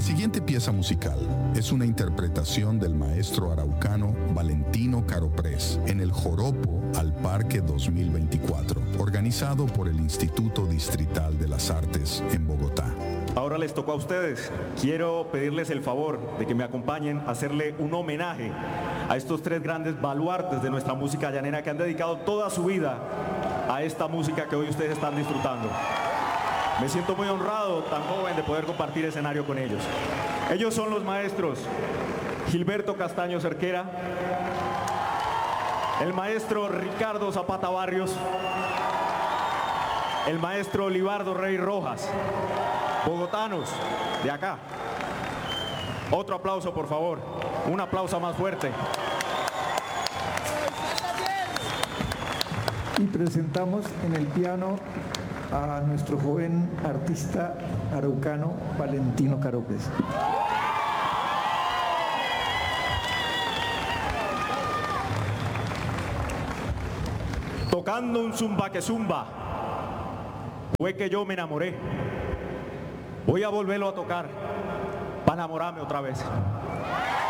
siguiente pieza musical es una interpretación del maestro araucano Valentino Caroprés en el Joropo al Parque 2024, organizado por el Instituto Distrital de las Artes en Bogotá. Ahora les tocó a ustedes. Quiero pedirles el favor de que me acompañen a hacerle un homenaje a estos tres grandes baluartes de nuestra música llanera que han dedicado toda su vida a esta música que hoy ustedes están disfrutando. Me siento muy honrado, tan joven, de poder compartir escenario con ellos. Ellos son los maestros Gilberto Castaño Cerquera, el maestro Ricardo Zapata Barrios, el maestro Libardo Rey Rojas, bogotanos de acá. Otro aplauso, por favor. Un aplauso más fuerte. Y presentamos en el piano a nuestro joven artista araucano Valentino Caroprés. Tocando un zumba que zumba, fue que yo me enamoré. Voy a volverlo a tocar para enamorarme otra vez.